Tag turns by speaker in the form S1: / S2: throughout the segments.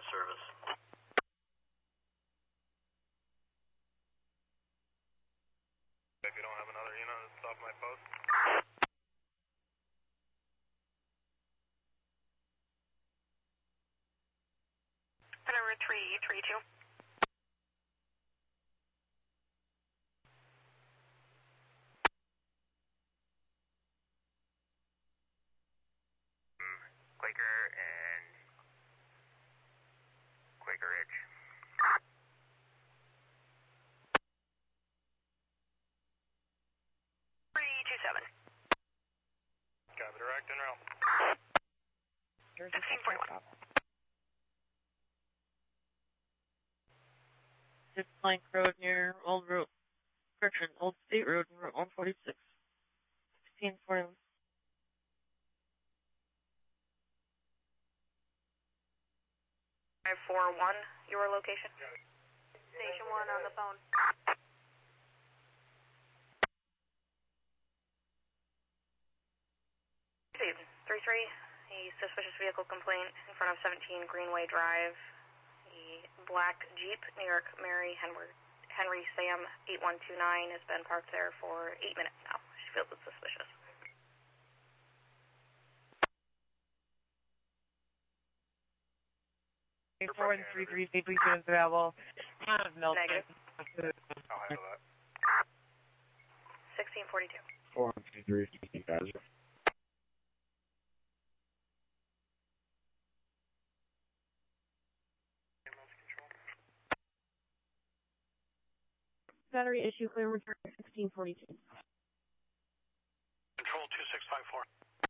S1: service.
S2: If you don't have another unit, it's off my post.
S3: Number 332.
S4: Quaker and Quaker Ridge.
S3: 327.
S2: Copy, direct en route.
S3: 1641.
S5: Six Plank Road near Old State Road, Route 146. 1641.
S3: 541, your location? Station 1 on the phone. Received. 3-3, a suspicious vehicle complaint in front of 17 Greenway Drive. A black Jeep, New York Mary Henry Sam 8129 has been parked there for 8 minutes now. She feels it's suspicious.
S5: 4 and 3-3, state police units available. Town of Milton.
S3: Negative.
S2: I'll handle that.
S3: 1642.
S6: 4 and 3-3, guys.
S5: Battery issue, clear return 1642.
S2: Control 2654.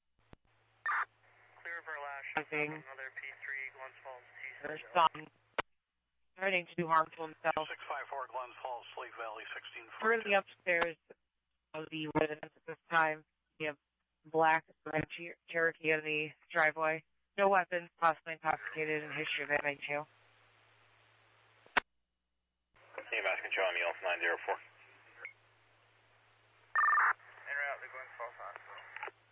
S4: Clear for Lash. Another P3, Glens Falls, T6.
S5: There's some starting to do harm to himself.
S2: 654 Glens Falls, Slate Valley, 1642.
S5: Through the upstairs of the residence at this time. We have black Cherokee in the driveway. No weapons, possibly intoxicated, and history of MHO.
S4: EMS control, MEL 904.